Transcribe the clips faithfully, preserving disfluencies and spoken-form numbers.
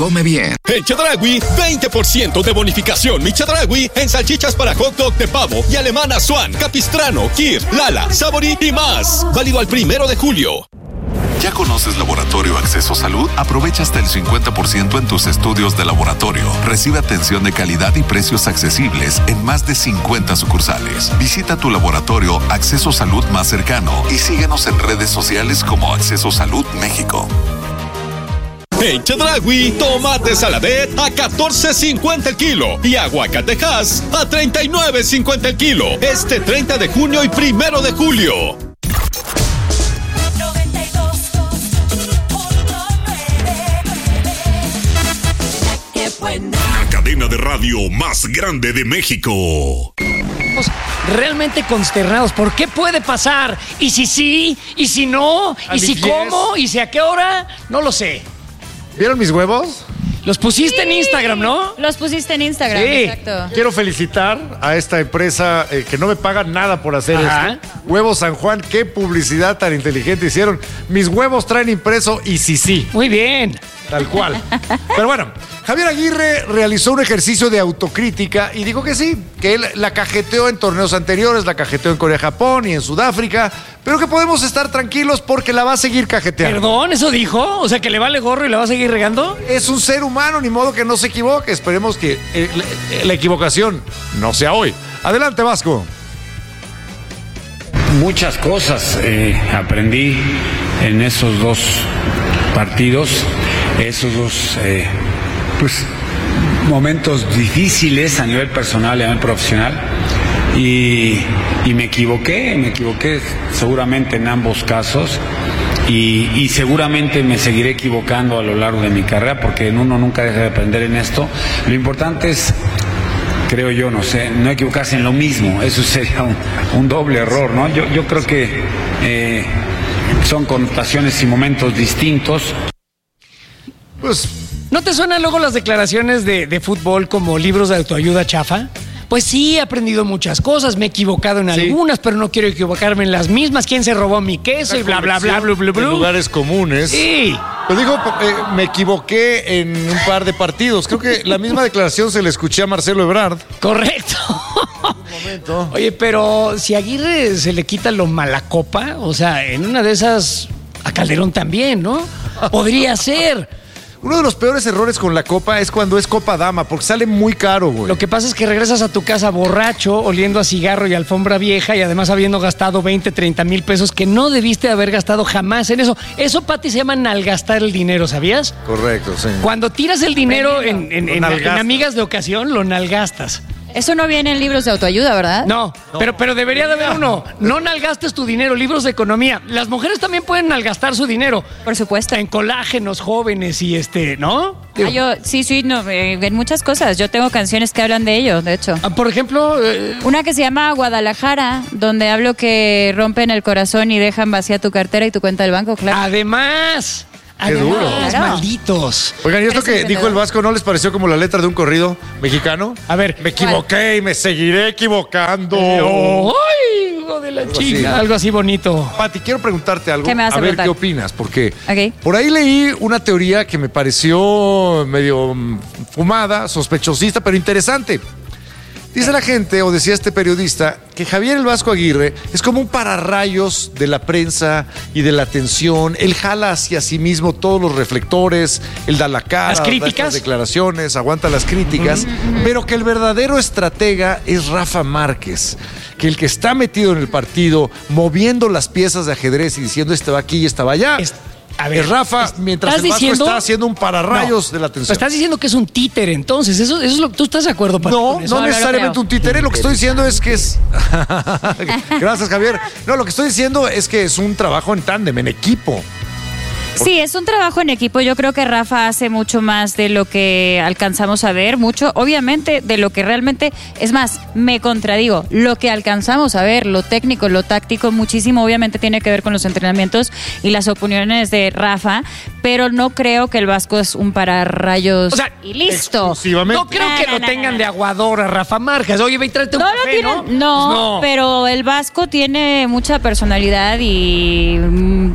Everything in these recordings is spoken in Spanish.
come bien. En Chedraui, veinte por ciento de bonificación Mi Chedraui en salchichas para hot dog de pavo y alemana Swan, Capistrano, Kir, Lala, Savory y más. Válido al primero de julio. ¿Ya conoces Laboratorio Acceso Salud? Aprovecha hasta el cincuenta por ciento en tus estudios de laboratorio. Recibe atención de calidad y precios accesibles en más de cincuenta sucursales. Visita tu laboratorio Acceso Salud más cercano y síguenos en redes sociales como Acceso Salud México. En Chedraui, tomate saladet a catorce cincuenta el kilo y aguacatejas a treinta y nueve cincuenta el kilo. Este treinta de junio y primero de julio. La cadena de radio más grande de México. Realmente consternados. ¿Por qué puede pasar? ¿Y si sí? ¿Y si no? ¿Y si cómo? ¿Y si a qué hora? No lo sé. ¿Vieron mis huevos? Los pusiste Sí. en Instagram, ¿no? Los pusiste en Instagram, Sí. exacto. Quiero felicitar a esta empresa eh, que no me paga nada por hacer Ajá. esto. Huevos San Juan, qué publicidad tan inteligente hicieron. Mis huevos traen impreso y sí, sí. Muy bien. Tal cual. Pero bueno, Javier Aguirre realizó un ejercicio de autocrítica y dijo que sí, que él la cajeteó en torneos anteriores, la cajeteó en Corea-Japón y en Sudáfrica, pero que podemos estar tranquilos porque la va a seguir cajeteando. Perdón, ¿eso dijo? O sea, que le vale gorro y la va a seguir regando. Es un ser humano, ni modo que no se equivoque. Esperemos que eh, la, la equivocación no sea hoy. Adelante, Vasco. Muchas cosas eh, aprendí en esos dos partidos, esos dos eh, pues, momentos difíciles a nivel personal y a nivel profesional. Y, y me equivoqué, me equivoqué seguramente en ambos casos. Y, y seguramente me seguiré equivocando a lo largo de mi carrera, porque uno nunca deja de aprender en esto. Lo importante es, creo yo, no sé, no equivocarse en lo mismo. Eso sería un, un doble error, ¿no? Yo, yo creo que eh, son connotaciones y momentos distintos. Pues, ¿no te suenan luego las declaraciones de, de fútbol como libros de autoayuda chafa? Pues sí, he aprendido muchas cosas, me he equivocado en Sí. algunas, pero no quiero equivocarme en las mismas. ¿Quién se robó mi queso? Y bla, bla, bla, bla, bla, bla. En lugares comunes. Sí. Pues digo, eh, me equivoqué en un par de partidos. Creo que la misma declaración se le escuché a Marcelo Ebrard. Correcto. Un momento. Oye, pero si a Aguirre se le quita lo mala copa, o sea, en una de esas a Calderón también, ¿no? Podría ser. Uno de los peores errores con la copa es cuando es copa dama, porque sale muy caro, güey. Lo que pasa es que regresas a tu casa borracho, oliendo a cigarro y alfombra vieja y además habiendo gastado veinte, treinta mil pesos que no debiste haber gastado jamás en eso. Eso, Pati, se llama nalgastar el dinero, ¿sabías? Correcto, sí. Cuando tiras el dinero en, en- Lo en- nalgastas. en amigas de ocasión, lo nalgastas. Eso no viene en libros de autoayuda, ¿verdad? No, Pero, pero debería de haber uno. No nalgastes tu dinero, libros de economía. Las mujeres también pueden nalgastar su dinero. Por supuesto. En colágenos jóvenes y este, ¿no? Ah, yo, sí, sí, no, eh, en muchas cosas. Yo tengo canciones que hablan de ello, de hecho. Ah, por ejemplo, eh, Una que se llama Guadalajara, donde hablo que rompen el corazón y dejan vacía tu cartera y tu cuenta del banco, claro. además... Qué además, duro. Claro. malditos. Oigan, ¿y esto Eres que un dijo el vendedor. Vasco no les pareció como la letra de un corrido mexicano? A ver, Me equivoqué y me seguiré equivocando. ¡Ay, hijo de la Algo chica! así. Algo así bonito. Pati, quiero preguntarte algo. ¿Qué me vas a ver preguntar? qué opinas, porque Ok. por ahí leí una teoría que me pareció medio mm, fumada, sospechosista, pero interesante. Dice la gente, o decía este periodista, que Javier el Vasco Aguirre es como un pararrayos de la prensa y de la atención. Él jala hacia sí mismo todos los reflectores, él da la cara, Las da críticas. estas declaraciones, aguanta las críticas, pero que el verdadero estratega es Rafa Márquez, que el que está metido en el partido, moviendo las piezas de ajedrez y diciendo este va aquí y esta va allá. Es- a ver, es Rafa, es- mientras ¿estás el Vasco diciendo? está haciendo un pararrayos No. de la atención. Pues estás diciendo que es un títere, entonces. Eso, eso es lo que tú estás de acuerdo, Pati, No, con eso? no no lo necesariamente creo. un títere. Lo que estoy diciendo es que es. Gracias, Javier. No, lo que estoy diciendo es que es un trabajo en tándem, en equipo. Sí, es un trabajo en equipo. Yo creo que Rafa hace mucho más de lo que alcanzamos a ver, mucho, obviamente, de lo que realmente, es más, me contradigo, lo que alcanzamos a ver, lo técnico, lo táctico, muchísimo, obviamente tiene que ver con los entrenamientos y las opiniones de Rafa, pero no creo que el Vasco es un pararrayos O sea, y listo. Exclusivamente. No creo No, que no, lo no, tengan no. de aguador a Rafa Márquez. Oye, ve y tráete un No lo café, tienen, ¿no? no, Pues no. pero el Vasco tiene mucha personalidad y mm, es,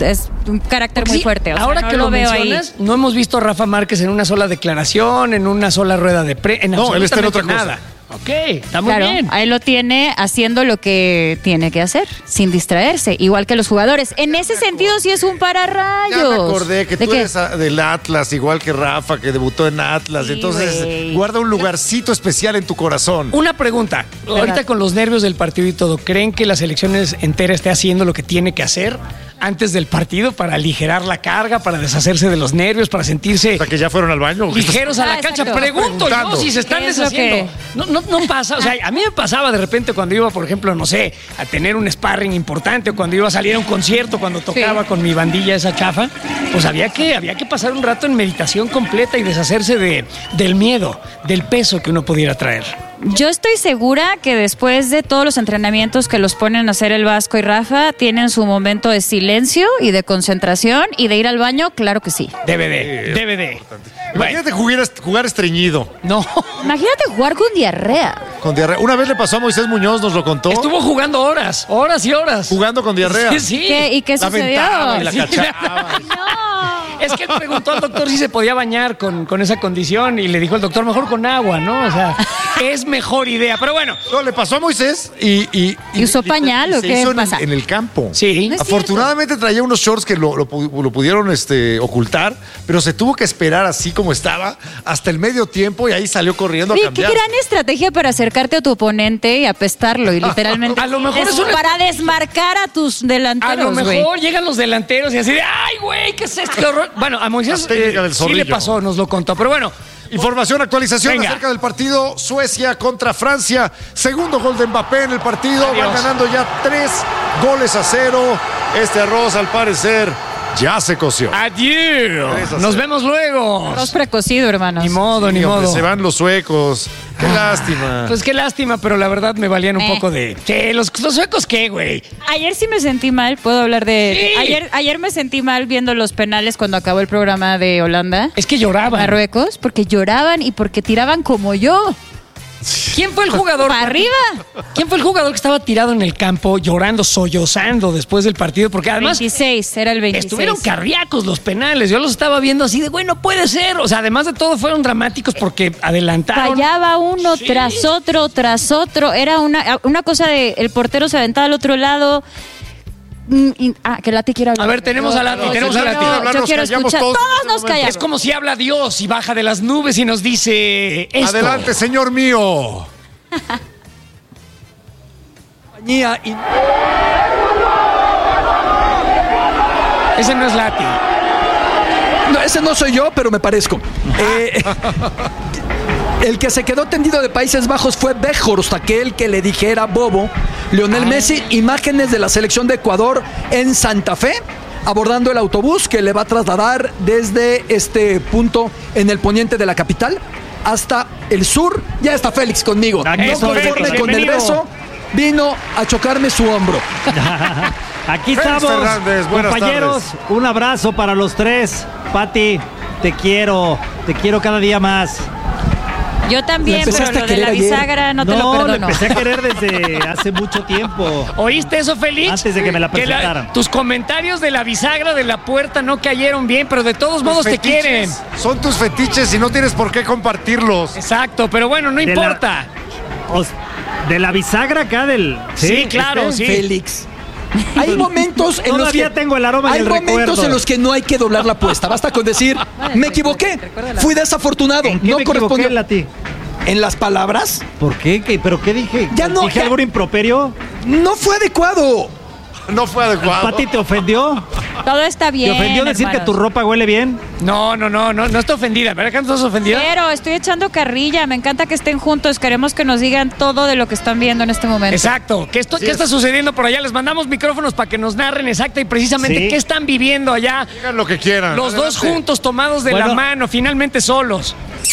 un carácter muy Sí, fuerte. O sea, ahora no que lo, lo, veo mencionas, ahí. no hemos visto a Rafa Márquez en una sola declaración, en una sola rueda de pre, en No, él está en absolutamente otra cosa. nada. Ok, está muy Claro, bien. ahí lo tiene haciendo lo que tiene que hacer, sin distraerse, igual que los jugadores. En ese sentido sí es un pararrayos. Ya me acordé que ¿De tú qué? eres a- del Atlas, igual que Rafa, que debutó en Atlas. Sí, Entonces, güey. guarda un lugarcito especial en tu corazón. Una pregunta. Ahorita con los nervios del partido y todo, ¿creen que la selección entera esté haciendo lo que tiene que hacer antes del partido para aligerar la carga, para deshacerse de los nervios, para sentirse O sea, que ya fueron al baño. ligeros a la Ah, cancha? exacto. Pregunto Preguntando. yo si se están ¿Qué es lo deshaciendo. que- No, no, no pasa. O sea, a mí me pasaba de repente cuando iba, por ejemplo, no sé, a tener un sparring importante o cuando iba a salir a un concierto, cuando tocaba con mi bandilla esa chafa, pues había que, había que pasar un rato en meditación completa y deshacerse de, del miedo, del peso que uno pudiera traer. Yo estoy segura que después de todos los entrenamientos que los ponen a hacer el Vasco y Rafa, tienen su momento de silencio y de concentración y de ir al baño, claro que sí. Debe de, debe de. Bueno, Imagínate jugar, jugar estreñido no. Imagínate jugar con diarrea. con diarrea. Una vez le pasó a Moisés Muñoz, nos lo contó. Estuvo jugando horas, horas y horas. Jugando con diarrea. Sí, sí. ¿Qué? ¿Y qué La sucedió? aventaba y la Sí. cachaba. No. Es que él preguntó al doctor si se podía bañar con, con esa condición y le dijo el doctor, mejor con agua, ¿no? O sea, es mejor idea. Pero bueno, No, le pasó a Moisés y... ¿Y, ¿Y usó pañal o se qué hizo en, pasa? En el campo. sí. No es Afortunadamente traía unos shorts que lo, lo pu- lo pudieron este, ocultar, pero se tuvo que esperar así como estaba hasta el medio tiempo y ahí salió corriendo Oye, a qué cambiar. gran estrategia para acercarte a tu oponente y apestarlo y literalmente A lo mejor des- es una- para desmarcar a tus A delanteros, lo güey. mejor llegan los delanteros y así de, ay, güey, ¿qué es esto? Qué horror". Bueno, a Moisés La técnica eh, del sí le zorrillo. pasó, nos lo contó. Pero bueno, Información, actualización Venga. acerca del partido Suecia contra Francia. Segundo gol de Mbappé en el partido. Van Adiós. ganando ya tres goles a cero. Este arroz, al parecer, ya se coció. adiós. Tres a Nos cero. vemos luego. Dos precocido, hermanos. Ni modo, ni Y hombre, modo. se van los suecos. Qué lástima. Pues qué lástima, pero la verdad me valían un Eh. poco de. Che, los, los suecos qué, güey. Ayer sí me sentí mal, puedo hablar de... Sí. Ayer, ayer me sentí mal viendo los penales cuando acabó el programa de Holanda. Es que lloraban. Marruecos, porque lloraban y porque tiraban como yo. ¿Quién fue el jugador? ¡Para arriba! ¿Quién fue el jugador que estaba tirado en el campo llorando, sollozando después del partido? Porque además veintiséis, era el veintiséis. estuvieron cardíacos los penales. Yo los estaba viendo así de, güey, no puede ser. O sea, además de todo, fueron dramáticos porque adelantaron. Fallaba uno Sí. tras otro, tras otro. Era una, una cosa de... El portero se aventaba al otro lado. Mm, y- ah, que Lati quiere hablar. A ver, tenemos a Lati, Yo tenemos a quiero- Lati. Hablar, Yo nos quiero callamos escuchar. todos en Todos este nos momento. callamos. Es como si habla Dios y baja de las nubes y nos dice esto. Adelante, señor mío. Compañía y- Ese no es Lati. No, ese no soy yo, pero me parezco. Eh, el que se quedó tendido de Países Bajos fue Weghorst, aquel que le dijera bobo. Lionel Messi, imágenes de la selección de Ecuador en Santa Fe, abordando el autobús que le va a trasladar desde este punto en el poniente de la capital hasta el sur. Ya está Félix conmigo. Aquí No estoy, conforme Félix, con el bienvenido. beso, vino a chocarme su hombro. Aquí Félix estamos, Fernández, buenas compañeros. Un abrazo para los tres. Pati, te quiero, te quiero cada día más. Yo también, La pero empezaste lo a de la querer ayer. bisagra no te lo le perdono. empecé a querer desde hace mucho tiempo. ¿Oíste eso, Félix? Antes de que me la Que presentaran. tus comentarios de la bisagra de la puerta no cayeron bien, pero de todos modos Tus te fetiches quieren. Son tus fetiches y no tienes por qué compartirlos. Exacto, pero bueno, no De la- importa. Os- de la bisagra acá del. Sí, claro, este, sí. Félix. Hay momentos en los que Todavía tengo el aroma y hay el momentos recuerdo. en los que no hay que doblar la apuesta. Basta con decir, me equivoqué, fui desafortunado, ¿En qué no me correspondió. equivoqué, Lati? En las palabras, ¿Por qué? ¿Qué- ¿Pero qué dije? Ya no, ¿Dije ya- algún improperio? no fue adecuado. No fue adecuado. ¿Pati te ofendió? Todo está bien, ¿Te ofendió decir hermanos. que tu ropa huele bien? No, no, no, no, no está ofendida. ¿Verdad que no estás ofendida? Pero estoy echando carrilla, me encanta que estén juntos, queremos que nos digan todo de lo que están viendo en este momento. Exacto. ¿Qué, esto- ¿qué está sucediendo por allá? Les mandamos micrófonos para que nos narren exacta y precisamente Sí. qué están viviendo allá. Digan lo que quieran. Los dos Adelante. juntos, tomados de la Bueno. mano, finalmente solos.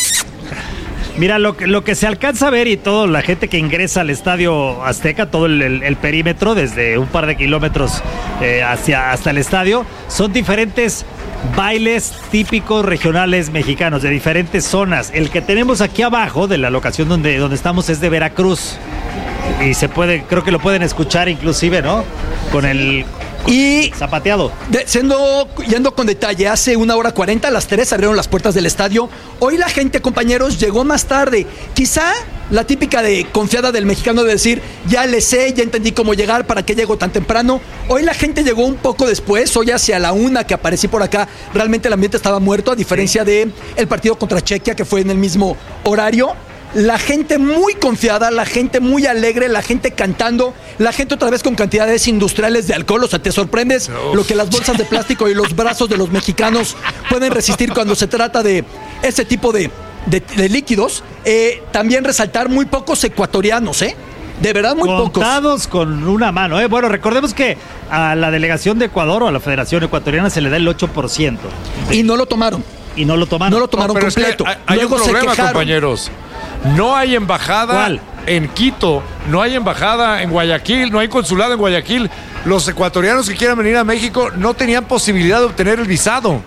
Mira, lo que, lo que se alcanza a ver y toda la gente que ingresa al Estadio Azteca, todo el, el- el perímetro, desde un par de kilómetros eh, hacia, hasta el estadio, son diferentes bailes típicos regionales mexicanos, de diferentes zonas. El que tenemos aquí abajo, de la locación donde, donde estamos, es de Veracruz. Y se puede, creo que lo pueden escuchar inclusive, ¿no? Con el... Y zapateado. De, siendo, yendo con detalle, hace una hora cuarenta, a las tres abrieron las puertas del estadio. Hoy la gente, compañeros, llegó más tarde. Quizá la típica de confiada del mexicano de decir, ya le sé, ya entendí cómo llegar, ¿para qué llego tan temprano? Hoy la gente llegó un poco después, hoy hacia la una que aparecí por acá, realmente el ambiente estaba muerto, a diferencia sí. de el partido contra Chequia, que fue en el mismo horario. La gente muy confiada, la gente muy alegre, la gente cantando, la gente otra vez con cantidades industriales de alcohol. O sea, te sorprendes Uf. lo que las bolsas de plástico y los brazos de los mexicanos pueden resistir cuando se trata de ese tipo de, de, de líquidos. Eh, también resaltar muy pocos ecuatorianos, ¿eh? De verdad, muy Contados pocos. Contados con una mano, ¿eh? Bueno, recordemos que a la delegación de Ecuador o a la Federación Ecuatoriana se le da el ocho por ciento. Y no lo tomaron. Y no lo tomaron. No lo tomaron no, pero completo. Es que hay, hay un problema, compañeros. No hay embajada ¿Cuál? en Quito, no hay embajada en Guayaquil, no hay consulado en Guayaquil. Los ecuatorianos que quieran venir a México no tenían posibilidad de obtener el visado.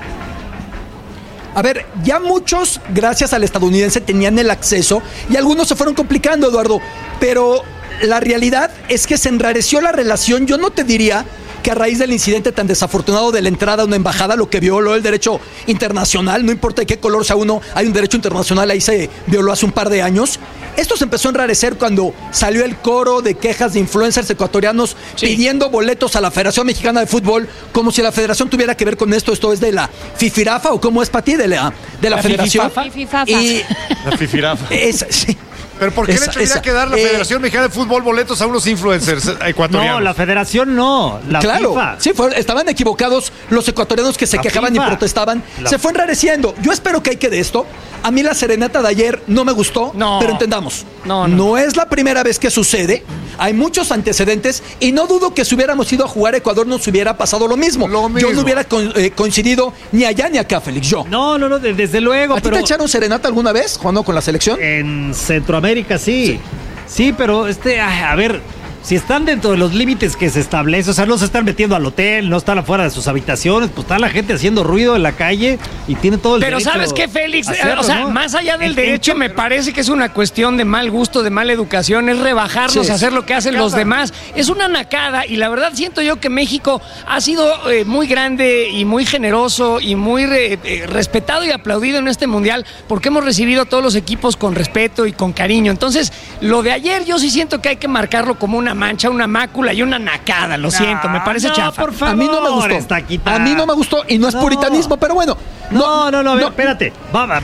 A ver, ya muchos, gracias al estadounidense, tenían el acceso y algunos se fueron complicando, Eduardo. Pero la realidad es que se enrareció la relación. Yo no te diría que a raíz del incidente tan desafortunado de la entrada a una embajada, lo que violó el derecho internacional, no importa de qué color sea uno, hay un derecho internacional, ahí se violó hace un par de años. Esto se empezó a enrarecer cuando salió el coro de quejas de influencers ecuatorianos sí. pidiendo boletos a la Federación Mexicana de Fútbol, como si la federación tuviera que ver con esto. Esto es de la Fifirafa, o cómo es, Pati, de la, de la, la federación. Fififafa. Y la Fifirafa. Es, sí. ¿Pero por qué esa, le tendría esa, que dar la Federación eh, Mexicana de Fútbol boletos a unos influencers ecuatorianos? No, la Federación no, la claro, FIFA. Sí, fue, estaban equivocados los ecuatorianos que se la quejaban FIFA. y protestaban. La... Se fue enrareciendo. Yo espero que hay que de esto. A mí la serenata de ayer no me gustó, no, pero entendamos. No, no. no es la primera vez que sucede. Hay muchos antecedentes y no dudo que si hubiéramos ido a jugar a Ecuador nos hubiera pasado lo mismo. Lo mismo. Yo no hubiera co eh, coincidido ni allá ni acá, Félix. Yo. No, no, no, desde luego. ¿A pero... ti te echaron serenata alguna vez jugando con la selección? En Centroamérica sí. Sí, sí pero este, a ver, si están dentro de los límites que se establecen, o sea, no se están metiendo al hotel, no están afuera de sus habitaciones, pues está la gente haciendo ruido en la calle y tiene todo el pero derecho. Pero ¿sabes qué, Félix? Hacerlo, o sea, ¿no? más allá del derecho, me parece que es una cuestión de mal gusto, de mala educación, es rebajarnos sí. a hacer lo que hacen los demás. Es una nacada y la verdad siento yo que México ha sido eh, muy grande y muy generoso y muy re, eh, respetado y aplaudido en este mundial porque hemos recibido a todos los equipos con respeto y con cariño. Entonces, lo de ayer yo sí siento que hay que marcarlo como una mancha, una maca y una nacada, lo no, siento, me parece no, chafa. Por favor, a mí no me gustó. A mí no me gustó y no es no. puritanismo, pero bueno. No, no, no, a ver, no. espérate. Vamos.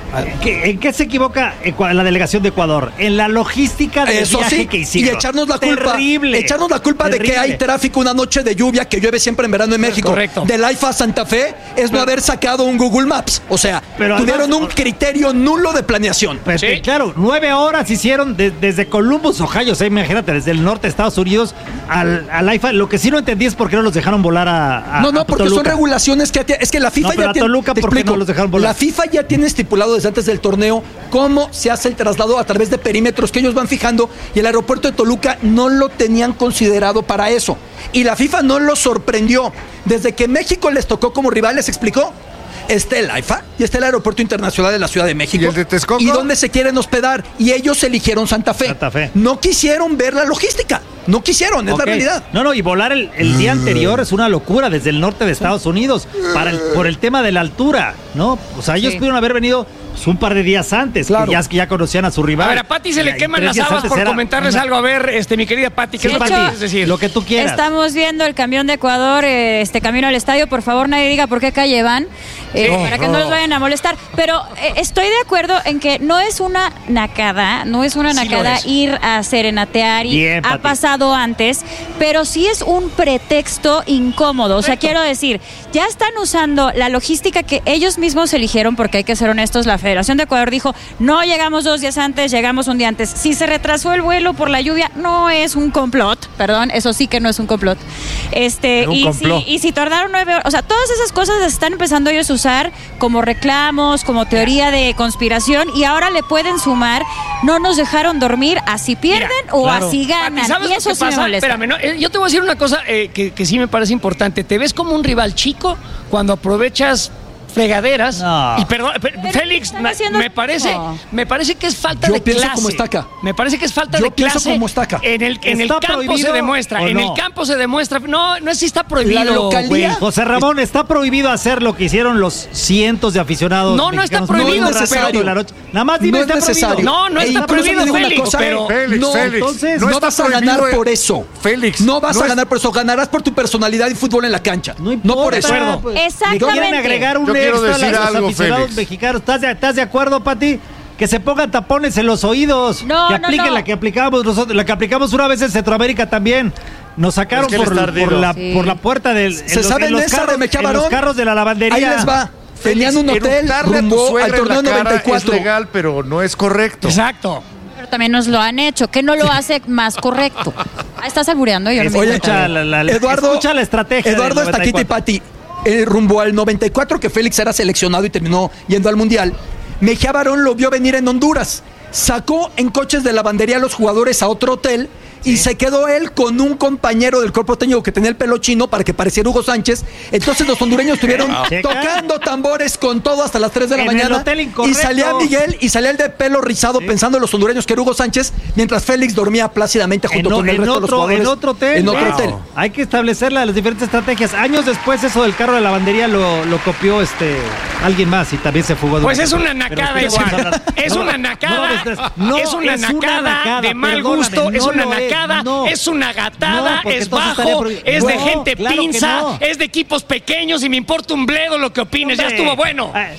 ¿En qué se equivoca la delegación de Ecuador? En la logística del Eso viaje sí, que hicieron. Y echarnos la culpa. Terrible. Echarnos la culpa terrible. de que hay tráfico una noche de lluvia que llueve siempre en verano en México. Correcto. Del A I F A Santa Fe es no haber sacado un Google Maps. O sea, pero tuvieron además, un criterio nulo de planeación. Pues, ¿sí? Claro, nueve horas hicieron de, desde Columbus, Ohio, o sea, imagínate, desde el norte de Estados Unidos al, al A I F A. Lo que sí no entendí es por qué no los dejaron volar a, a No, no, a porque Toluca. son regulaciones que es que la FIFA no, pero ya a tiene. Toluca, te ¿por qué explico, no los dejaron volar? La FIFA ya tiene estipulado desde antes del torneo cómo se hace el traslado a través de perímetros que ellos van fijando y el aeropuerto de Toluca no lo tenían considerado para eso. Y la FIFA no lo sorprendió. Desde que México les tocó como rival, les explicó. Está el A I F A y está el Aeropuerto Internacional de la Ciudad de México. ¿Y el de Texcoco? ¿Y dónde se quieren hospedar? Y ellos eligieron Santa Fe. Santa Fe. No quisieron ver la logística. No quisieron, es okay. la realidad. No, no, y volar el, el día anterior es una locura desde el norte de Estados Unidos para el, por el tema de la altura, ¿no? O sea, ellos sí. pudieron haber venido pues, un par de días antes, claro. que, ya, que ya conocían a su rival. A ver, a Pati se le queman las habas por era... comentarles algo. A ver, este, mi querida Pati, ¿qué sí, es Pati? Es decir, lo que tú quieras. Estamos viendo el camión de Ecuador, eh, este camino al estadio. Por favor, nadie diga por qué calle van, eh, sí. para que no los vayan a molestar. Pero eh, estoy de acuerdo en que no es una nacada, no es una nacada sí ir a serenatear y Bien, ha Pati. pasado antes. Pero sí es un pretexto incómodo. O sea, quiero decir, ya están usando la logística que ellos mismos eligieron, porque hay que ser honestos, la Federación de Ecuador dijo, no llegamos dos días antes, llegamos un día antes. Si se retrasó el vuelo por la lluvia, no es un complot, perdón, eso sí que no es un complot. Este, un y, complot. Si, y si tardaron nueve horas, o sea, todas esas cosas las están empezando ellos a usar como reclamos, como teoría de conspiración, y ahora le pueden sumar, no nos dejaron dormir, así pierden Mira, o claro. así ganan. ¿Sabes y eso lo que sí pasa? me molesta. Espérame, no, eh, yo te voy a decir una cosa eh, que, que sí me parece importante. Te ves como un rival chico cuando aprovechas fregaderas. No. Y perdón, pero, Félix, están na- haciendo- me parece, No. me parece que es falta Yo de pienso clase. como Estaca. Me parece que es falta Yo de pienso clase. como Estaca. En el, en el ¿Está campo prohibido se demuestra. o En el no? campo se demuestra. No, no es si está prohibido. La localía- güey. José Ramón, está prohibido hacer lo que hicieron los cientos de aficionados. No, no está mexicanos prohibido, muy pero- rápido de la noche. Nada más dime, No es está prohibido. necesario. No, no E está incluso prohibido, te digo una Félix, cosa, pero- Félix, no, Félix, entonces, no, está vas a ganar prohibido, por eso. Félix, No vas no a es- ganar por eso. Ganarás por tu personalidad y fútbol en la cancha. No importa. por eso. Pues, Exactamente. le quieren agregar un Yo quiero extra a decir los algo, aficionados Félix. mexicanos. ¿Estás de, estás de acuerdo, Pati? Que se pongan tapones en los oídos. No, que no, apliquen no. la que aplicamos nosotros, la que aplicamos una vez en Centroamérica también. Nos sacaron Es que él por, está por ardido. la, Sí. por la puerta del. ¿Se en los- saben en los esa carros, de Mejía en los Barón? carros de la lavandería. Ahí les va. Tenían un hotel Eructarle a tu rumbo suegra al en la torneo cara noventa y cuatro. Es legal, pero no es correcto. Exacto. Pero también nos lo han hecho. ¿Qué no lo hace más correcto? Ah, ¿estás albureando? Yo no me Oye, di cuenta. Escucha la, la- la- Eduardo, escucha la estrategia. del Eduardo Estaquita y noventa y Pati, eh, rumbo al noventa y cuatro, que Félix era seleccionado y terminó yendo al Mundial, Mejía Barón lo vio venir en Honduras. Sacó en coches de lavandería a los jugadores a otro hotel y se quedó él con un compañero del cuerpo técnico que tenía el pelo chino para que pareciera Hugo Sánchez. Entonces los hondureños estuvieron Checa. tocando tambores con todo hasta las tres de la En el mañana. hotel Y incorrecto. salía Miguel y salía el de pelo rizado pensando en los hondureños que era Hugo Sánchez, mientras Félix dormía plácidamente junto En, o- con el en resto de los otro, jugadores. en otro hotel. En otro Wow. hotel. Hay que establecer la- las diferentes estrategias. Años después, eso del carro de lavandería lo, lo copió este alguien más y también se fugó. de Pues una es casa. una nacada Pero igual. vamos a hablar. Es No, una no, nacada. no, es una es una nacada nacada, de mal perdóname, gusto. Es no una lo es, nacada. no. Es una gatada. No, porque es entonces estaría bajo. prohibido. Es de No, gente claro que pinza. no. Es de equipos pequeños y me importa un bledo lo que opines. Ya Hombre. estuvo bueno. Ah,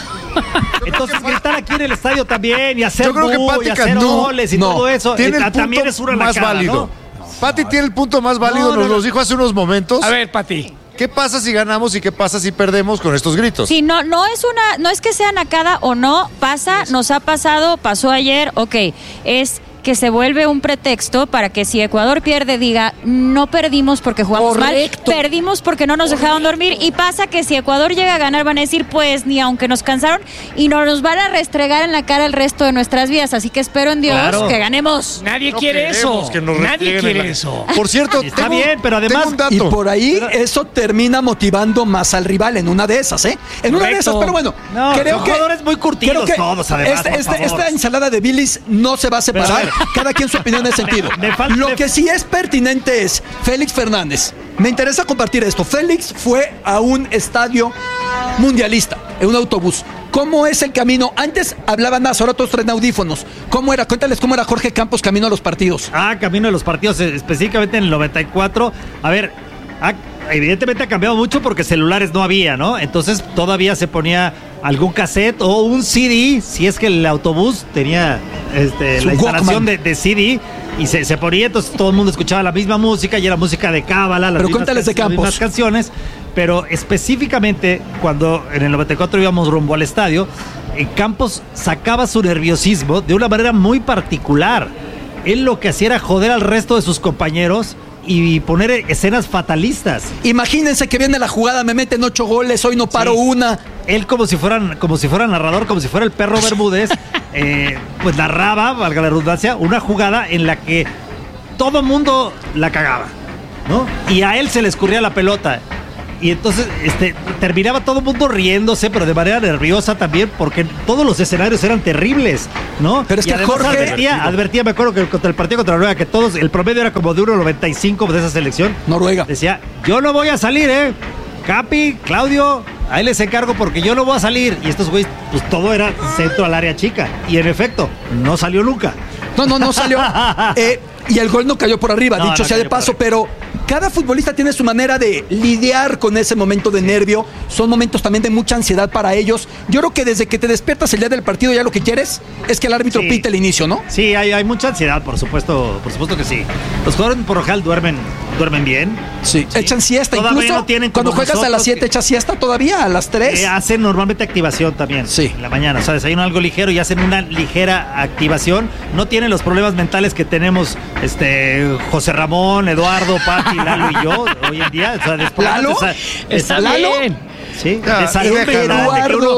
Entonces gritar aquí en el estadio también y hacer Yo creo que bu, y Pática hacer no, goles y no. todo eso Tiene eh, el también punto es una más nacada, válido. ¿no? Pati tiene el punto más válido, No, no, nos no. los dijo hace unos momentos. A ver, Pati. ¿Qué pasa si ganamos y qué pasa si perdemos con estos gritos? Sí, no, no es una, no es que sea nacada o no, pasa, nos ha pasado, pasó ayer, ok, es que se vuelve un pretexto para que si Ecuador pierde diga, no perdimos porque jugamos Correcto. mal, perdimos porque no nos dejaron dormir, y pasa que si Ecuador llega a ganar van a decir, pues ni aunque nos cansaron, y nos van a restregar en la cara el resto de nuestras vidas, así que espero en Dios Claro. que ganemos. Nadie No quiere queremos eso. que nos Nadie restrieguen quiere en la- eso. Por cierto, Está tengo- bien, pero además- tengo un dato. Y por ahí eso termina motivando más al rival en una de esas, ¿eh? En una de Correcto. esas, pero bueno, No, creo son que jugadores muy curtidos creo que todos, además, este- por este- favor. esta ensalada de bilis no se va a separar. Cada quien su opinión en ese sentido. Me falta- Lo me- que sí es pertinente es Félix Fernández. Me interesa compartir esto. Félix fue a un estadio mundialista, en un autobús. ¿Cómo es el camino? Antes hablaban más, ahora todos traen audífonos. ¿Cómo era? Cuéntales cómo era Jorge Campos camino a los partidos. Ah, camino de los partidos, eh, específicamente en el noventa y cuatro. A ver, ha- evidentemente ha cambiado mucho porque celulares no había, ¿no? Entonces todavía se ponía algún cassette o un C D, si es que el autobús tenía este, Su la instalación Walkman. de, de C D. Y se, se ponía, entonces todo el mundo escuchaba la misma música y era música de cábala, las Pero mismas cuéntales de can- las Campos. mismas canciones. Pero específicamente cuando en el noventa y cuatro íbamos rumbo al estadio, eh, Campos sacaba su nerviosismo de una manera muy particular. Él lo que hacía era joder al resto de sus compañeros y poner escenas fatalistas. Imagínense que viene la jugada, me meten ocho goles, hoy no paro Sí. una. Él como si fueran, como si fuera narrador, como si fuera el perro Bermúdez, eh, pues narraba, valga la redundancia, una jugada en la que todo mundo la cagaba, ¿no? Y a él se le escurría la pelota. Y entonces este, terminaba todo el mundo riéndose, pero de manera nerviosa también, porque todos los escenarios eran terribles, ¿no? Pero es Y que además Jorge- advertía, advertía, me acuerdo que contra el partido contra Noruega, que todos, el promedio era como de uno noventa y cinco de esa selección. Noruega. Decía, yo no voy a salir, ¿eh? Capi, Claudio, ahí les encargo porque yo no voy a salir. Y estos güeyes, pues todo era centro al área chica. Y en efecto, no salió nunca. No, no, no salió. Eh, y el gol no cayó por arriba, No, dicho no sea de cayó por paso, arriba. pero cada futbolista tiene su manera de lidiar con ese momento de nervio. Son momentos también de mucha ansiedad para ellos. Yo creo que desde que te despiertas el día del partido ya lo que quieres es que el árbitro Sí. pite el inicio, ¿no? Sí, hay, hay mucha ansiedad, por supuesto, por supuesto que sí. Los jugadores por lo general duermen, duermen bien. Sí. Echan siesta, Todavía incluso no tienen como cuando juegas a las nosotros siete que- echas siesta todavía, a las tres. Eh, hacen normalmente activación también. Sí. En la mañana. O sea, desayunan algo ligero y hacen una ligera activación. No tienen los problemas mentales que tenemos este José Ramón, Eduardo, Pati, Lalo y yo hoy en día. O sea, después ¿Lalo? de esa- Está esa- bien. Sí, Ya, de salud déjalo. mental, de que uno- Eduardo.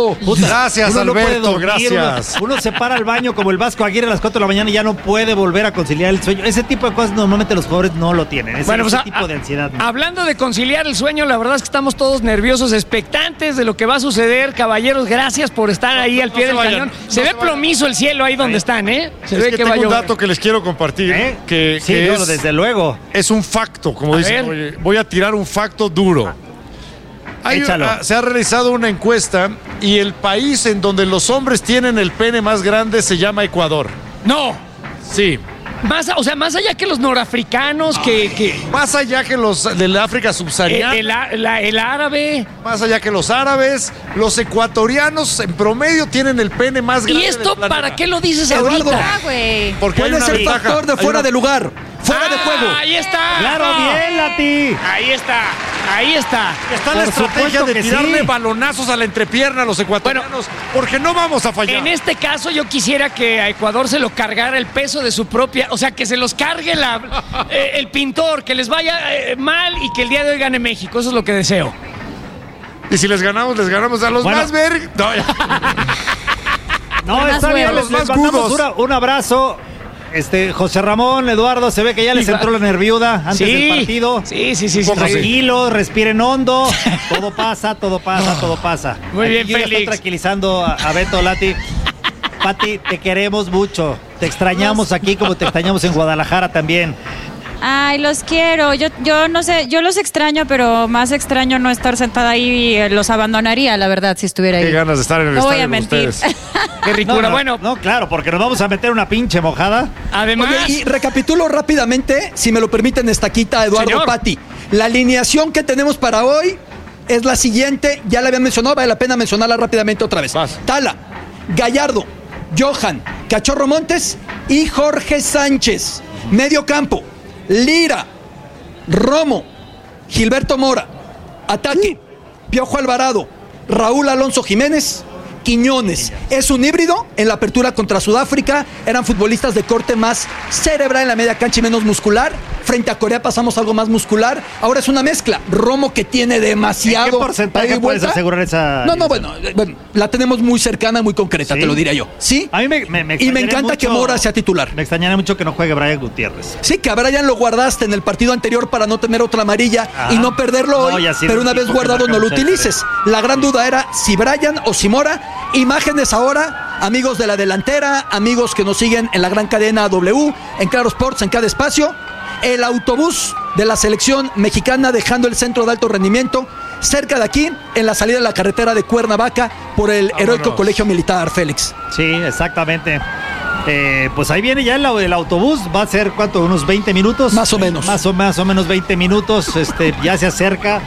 Alberto. Gracias, Uno no puede Alberto, dormir, gracias. Uno, uno se para al baño como el Vasco Aguirre a las cuatro de la mañana y ya no puede volver a conciliar el sueño. Ese tipo de cosas normalmente los jugadores no lo tienen. Ese, Bueno, pues, ese a- tipo de ansiedad. ¿no? Hablando de conciliar el sueño, la verdad es que estamos todos nerviosos, expectantes de lo que va a suceder. Caballeros, gracias por estar ahí No, al no pie se del vayan, cañón. no se ve se vayan. plomizo el cielo ahí donde están, ¿eh? Se Es ve que que va a tengo un llover. dato que les quiero compartir. ¿Eh? Que, Sí, que no, es, desde luego. es un facto, como A dicen. ver. Oye, voy a tirar un facto duro. Hay- Échalo. ah, se ha realizado una encuesta y el país en donde los hombres tienen el pene más grande se llama Ecuador. No, Sí. más, o sea, más allá que los norafricanos, que, que Más allá que los del África el, subsahariana, el a- la- el árabe. más allá que los árabes, los ecuatorianos en promedio tienen el pene más grande. ¿Y esto del planeta. para qué lo dices Eduardo. ahorita? Ah, güey. Porque hay Puede una ser ventaja. factor de Hay fuera una- de lugar, fuera de Ah, juego. Ahí está. Claro, bien, Lati. Ahí está, ahí está. Está la Por estrategia supuesto de que tirarle sí. balonazos a la entrepierna a los ecuatorianos, porque no vamos a fallar. En este caso yo quisiera que a Ecuador se lo cargara el peso de su propia, o sea, que se los cargue la, eh, el pintor, que les vaya eh, mal y que el día de hoy gane México. Eso es lo que deseo. Y si les ganamos, les ganamos a los Bueno. más ver. No, ya. No, Más está bien, huevos. les, les Más mandamos gudos. una- un abrazo. Este, José Ramón, Eduardo, se ve que ya les Y va- entró la nerviuda antes del partido. Sí, sí, sí. sí, sí. Tranquilos, respiren hondo. Todo pasa, todo pasa, todo pasa. Muy Aquí bien, yo ya estoy Félix. tranquilizando a, a Beto Lati. Pati, te queremos mucho. Te extrañamos aquí como te extrañamos en Guadalajara también. Ay, los quiero. Yo, yo no sé, yo los extraño, pero más extraño no estar sentada ahí y eh, los abandonaría, la verdad, si estuviera ahí. Qué ganas de estar en el No voy estadio a con mentir. ustedes. Qué ricura. No, no, bueno, no, claro, porque nos vamos a meter una pinche mojada. además. Oye, y recapitulo rápidamente, si me lo permiten, Estaquita, Eduardo, Señor. Pati. La alineación que tenemos para hoy es la siguiente, ya la había mencionado, vale la pena mencionarla rápidamente otra vez. Vas. Tala, Gallardo, Johan, Cachorro Montes y Jorge Sánchez. Medio campo, Lira, Romo, Gilberto Mora. Ataque, Piojo Alvarado, Raúl Alonso Jiménez, Quiñones. Es un híbrido en la apertura contra Sudáfrica. Eran futbolistas de corte más cerebral en la media cancha y menos muscular. Frente a Corea pasamos algo más muscular. Ahora es una mezcla. Romo, que tiene demasiado. ¿En qué porcentaje ida y puedes vuelta. asegurar esa No, no, alineación? bueno, eh, bueno, la tenemos muy cercana, muy concreta, ¿Sí? te lo diría yo. ¿Sí? A mí me, me, me Y me extrañaría encanta que mucho- Mora sea titular. Me extrañaría mucho que no juegue Brian Gutiérrez. Sí, que a Brian lo guardaste en el partido anterior para no tener otra amarilla Ah. y no perderlo No, hoy, y así pero de un una vez tipo que guardado marca no lo mucha utilices. La gran duda era si Brian o si Mora. Imágenes ahora, amigos de la delantera, amigos que nos siguen en la gran cadena W, en Claro Sports, en cada espacio. El autobús de la selección mexicana dejando el centro de alto rendimiento cerca de aquí, en la salida de la carretera de Cuernavaca por el heroico Vámonos. Colegio Militar, Félix. Sí, exactamente. Eh, pues ahí viene ya el, el autobús. Va a ser, ¿cuánto? ¿Unos veinte minutos? Más o menos. Más o, más o menos veinte minutos. Este, ya se acerca.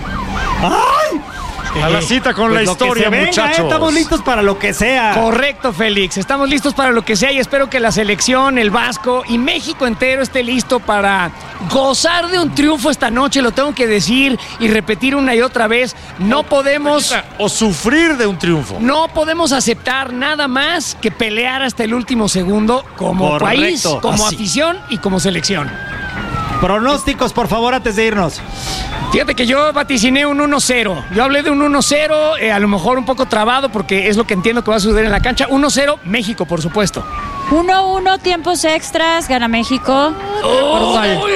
¡Ay! A la cita con Pues la lo que historia, se venga, muchachos. ¿eh? Estamos listos para lo que sea. Correcto, Félix. Estamos listos para lo que sea y espero que la selección, el Vasco y México entero esté listo para gozar de un triunfo esta noche. Lo tengo que decir y repetir una y otra vez. No podemos, O sufrir de un triunfo. no podemos aceptar nada más que pelear hasta el último segundo como Correcto. país, como Así. afición y como selección. Pronósticos, por favor, antes de irnos. Fíjate que yo vaticiné un uno cero. Yo hablé de un uno cero, eh, a lo mejor un poco trabado porque es lo que entiendo que va a suceder en la cancha. uno cero, México, por supuesto. uno uno, tiempos extras, gana México. Por un gol.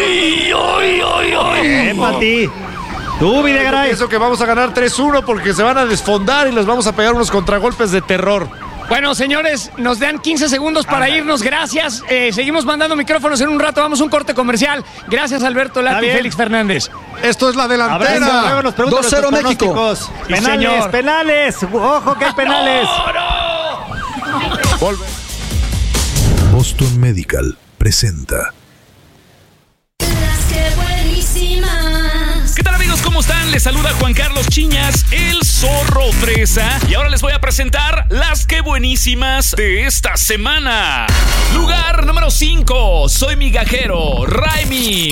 Eh, Pati. Tú, Videgaray. Pienso que vamos a ganar tres uno porque se van a desfondar y les vamos a pegar unos contragolpes de terror. Bueno, señores, nos dan quince segundos para irnos. Gracias. Eh, seguimos mandando micrófonos en un rato. Vamos a un corte comercial. Gracias, Alberto Está Lati y bien. Félix Fernández. Esto es la Abrazo, luego delantera. nos preguntan dos cero nuestros México. pronósticos. Sí, Penales, señor. penales. Ojo que hay penales. Volve. Boston Medical presenta. ¿Qué tal, amigos? ¿Cómo están? Les saluda Juan Carlos Chiñas, el Zorro Fresa. Y ahora les voy a presentar las que buenísimas de esta semana. Lugar número cinco. Soy migajero. Raimi.